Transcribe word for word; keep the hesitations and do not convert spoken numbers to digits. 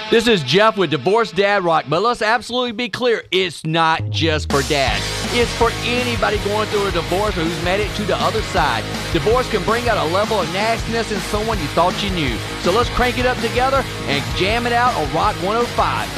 This is Jeff with Divorce Dad Rock, but let's absolutely be clear, it's not just for dads. It's for anybody going through a divorce or who's made it to the other side. Divorce can bring out a level of nastiness in someone you thought you knew. So let's crank it up together and jam it out on Rock one oh five.